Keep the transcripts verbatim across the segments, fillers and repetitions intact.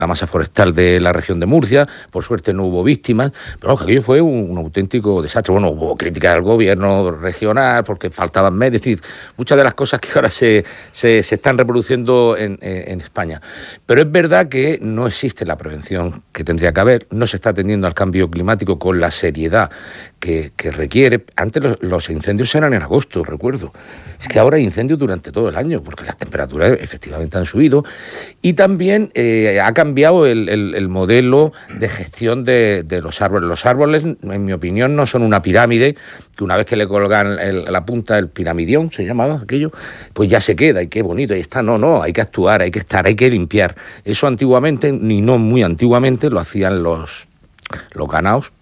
la masa forestal de la región de Murcia. Por suerte no hubo víctimas, pero no, aquello fue un, un auténtico desastre. Bueno, hubo críticas al gobierno regional porque faltaban medios, es decir, muchas de las cosas que ahora se, se, se están reproduciendo en, en, en España. Pero es verdad que no existe la prevención que tendría que haber, no se está atendiendo al cambio climático con la seriedad que, que requiere. Antes los, los incendios eran en agosto, recuerdo. Es que ahora hay incendios durante todo el año, porque las temperaturas efectivamente han subido, y también eh, ha cambiado el, el, el modelo de gestión de, de los árboles. Los árboles, en mi opinión, no son una pirámide, que una vez que le colgan el, la punta, el piramidión, se llamaba aquello, pues ya se queda, y qué bonito, ahí está. No, no, hay que actuar, hay que estar, hay que limpiar. Eso antiguamente, ni no muy antiguamente, lo hacían los, los ganaos,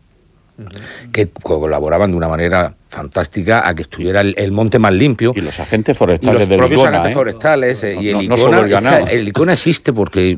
que colaboraban de una manera fantástica a que estuviera el, el monte más limpio. Y los agentes forestales y los del propios Icona, agentes ¿eh? forestales, eh, no, y el, no, Icona, no solo el el Icona existe porque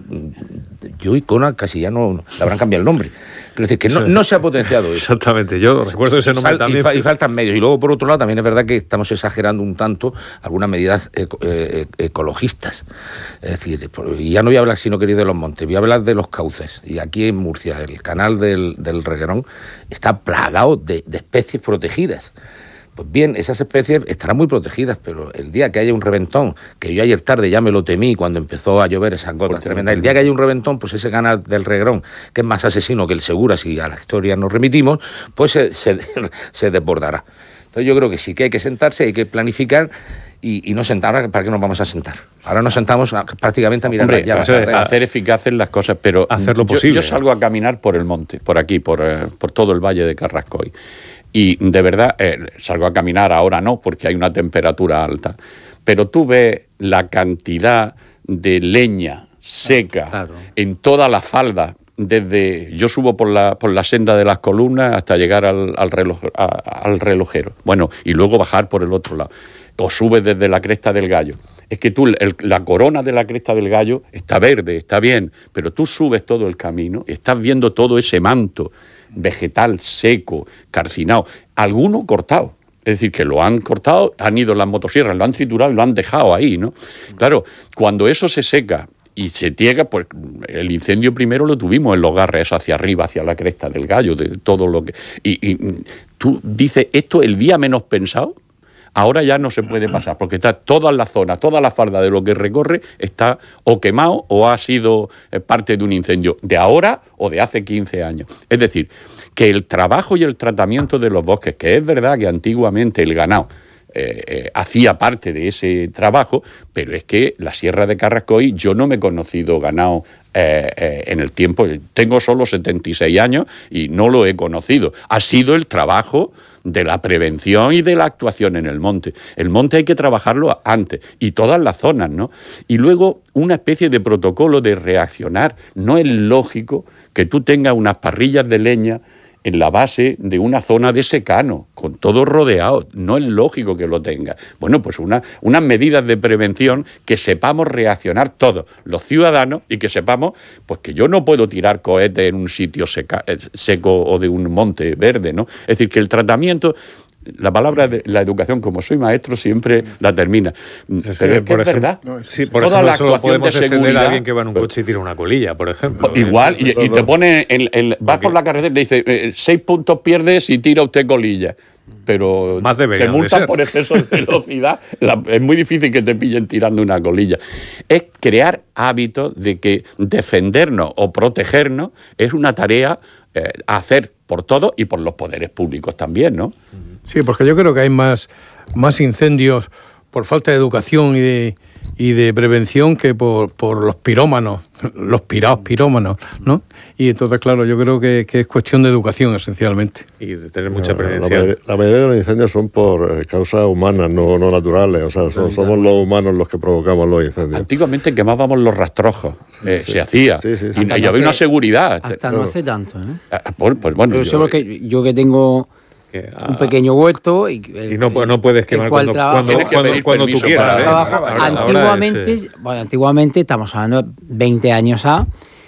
yo Icona casi ya no, le habrán cambiado el nombre. Quiero decir que no, no se ha potenciado eso. Exactamente, yo recuerdo ese nombre Fal, también. Y, fa, y faltan medios. Y luego, por otro lado, también es verdad que estamos exagerando un tanto algunas medidas eco, eh, ecologistas. Es decir, y ya no voy a hablar, si no queréis, de los montes, voy a hablar de los cauces. Y aquí en Murcia, el canal del, del Reguerón está plagado de, de especies protegidas. Pues bien, esas especies estarán muy protegidas, pero el día que haya un reventón, que yo ayer tarde ya me lo temí cuando empezó a llover esas gotas tremendas, el día que haya un reventón, pues ese canal del Reguerón, que es más asesino que el Segura, si a la historia nos remitimos, pues se, se, se desbordará. Entonces yo creo que sí que hay que sentarse, hay que planificar y, y no sentar. ¿Para qué nos vamos a sentar? Ahora nos sentamos a, prácticamente a mirar Hombre, las a, a hacer eficaces las cosas, pero hacer lo yo, posible. Yo salgo a caminar por el monte, por aquí, por, eh, por todo el valle de Carrascoy. Y de verdad, eh, salgo a caminar, ahora no, porque hay una temperatura alta, pero tú ves la cantidad de leña seca claro. en toda la falda, desde yo subo por la, por la senda de las columnas hasta llegar al, al, reloj, a, al relojero, bueno, y luego bajar por el otro lado, o subes desde la Cresta del Gallo. Es que tú, el, la corona de la Cresta del Gallo está verde, está bien, pero tú subes todo el camino y estás viendo todo ese manto vegetal seco, calcinado, alguno cortado. Es decir, que lo han cortado, han ido las motosierras, lo han triturado y lo han dejado ahí, ¿no? Claro, cuando eso se seca y se tiega, pues el incendio primero lo tuvimos en los garres hacia arriba, hacia la Cresta del Gallo, de todo lo que... Y, y tú dices, esto el día menos pensado, ahora ya no se puede pasar, porque está toda la zona, toda la falda de lo que recorre está o quemado o ha sido parte de un incendio de ahora o de hace quince años. Es decir, que el trabajo y el tratamiento de los bosques, que es verdad que antiguamente el ganado eh, eh, hacía parte de ese trabajo, pero es que la Sierra de Carrascoy, yo no me he conocido ganado eh, eh, en el tiempo, tengo solo setenta y seis años y no lo he conocido. Ha sido el trabajo de la prevención y de la actuación en el monte. El monte hay que trabajarlo antes, y todas las zonas, ¿no? Y luego una especie de protocolo de reaccionar. No es lógico que tú tengas unas parrillas de leña en la base de una zona de secano, con todo rodeado. No es lógico que lo tenga. Bueno, pues una, unas medidas de prevención que sepamos reaccionar todos, los ciudadanos, y que sepamos pues que yo no puedo tirar cohetes en un sitio seca, seco o de un monte verde, ¿no? Es decir, que el tratamiento... La palabra de la educación, como soy maestro, siempre la termina. Sí, pero sí, es que por es ejemplo, verdad. No, sí, por Toda ejemplo, la eso lo podemos actuación de extender seguridad, a alguien que va en un coche y tira una colilla, por ejemplo. Igual, y, y te pone, en, en, vas Porque, por la carretera y te dice, eh, seis puntos pierdes si tira usted colilla. Pero más te multan por exceso de velocidad. la, es muy difícil que te pillen tirando una colilla. Es crear hábitos de que defendernos o protegernos es una tarea eh, a hacer por todos y por los poderes públicos también, ¿no? Sí, porque yo creo que hay más, más incendios por falta de educación y de, y de prevención que por, por los pirómanos, los pirados pirómanos, ¿no? Y entonces, claro, yo creo que, que es cuestión de educación, esencialmente. Y de tener mucha no, prevención. La, la mayoría de los incendios son por eh, causas humanas, no, no naturales. O sea, son, somos los humanos los que provocamos los incendios. Antiguamente quemábamos los rastrojos, eh, sí. se hacía. Sí, sí, sí. Y, y había una seguridad. Hasta claro. no hace tanto, ¿no? Ah, pues, pues bueno, Pero yo, solo que yo que tengo Que, ah, un pequeño huerto y, el, y no, no puedes quemar cuando, trabajo, cuando, cuando, cuando tú quieras. ¿eh? Trabajo, Ahora, antiguamente, ahora es, eh... bueno, antiguamente, estamos hablando de veinte años a,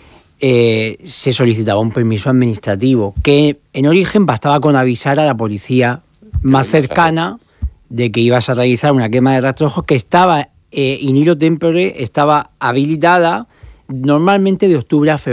eh, se solicitaba un permiso administrativo que en origen bastaba con avisar a la policía más cercana de que ibas a realizar una quema de rastrojos que estaba eh, in illo tempore, estaba habilitada normalmente de octubre a febrero.